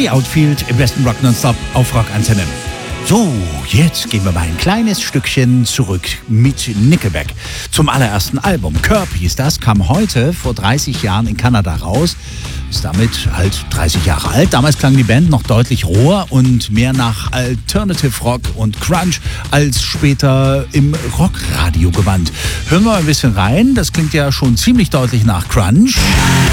The Outfield im besten Rock Nonstop auf Rock Antenne. So, jetzt gehen wir mal ein kleines Stückchen zurück mit Nickelback. Zum allerersten Album. Curb hieß das, kam heute vor 30 Jahren in Kanada raus. Ist damit halt 30 Jahre alt. Damals klang die Band noch deutlich roher und mehr nach Alternative Rock und Crunch als später im Rockradio gewandt. Hören wir mal ein bisschen rein. Das klingt ja schon ziemlich deutlich nach Crunch.